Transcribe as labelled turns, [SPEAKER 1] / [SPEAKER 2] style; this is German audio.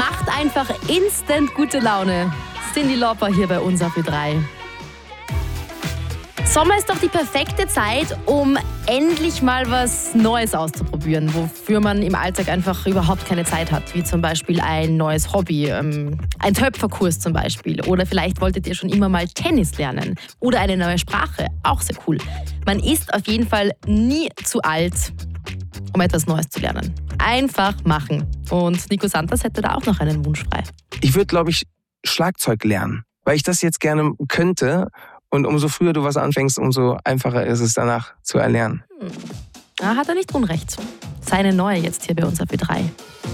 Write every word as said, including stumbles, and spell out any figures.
[SPEAKER 1] macht einfach instant gute Laune. Cyndi Lauper hier bei uns auf Ö drei. Sommer ist doch die perfekte Zeit, um endlich mal was Neues auszuprobieren, wofür man im Alltag einfach überhaupt keine Zeit hat. Wie zum Beispiel ein neues Hobby, ähm, ein Töpferkurs zum Beispiel. Oder vielleicht wolltet ihr schon immer mal Tennis lernen. Oder eine neue Sprache, auch sehr cool. Man ist auf jeden Fall nie zu alt, um etwas Neues zu lernen. Einfach machen. Und Nico Santos hätte da auch noch einen Wunsch frei.
[SPEAKER 2] Ich würde, glaube ich, Schlagzeug lernen, weil ich das jetzt gerne könnte. Und umso früher du was anfängst, umso einfacher ist es danach zu erlernen.
[SPEAKER 1] Da hat er nicht unrecht. Seine neue jetzt hier bei uns auf Ö drei.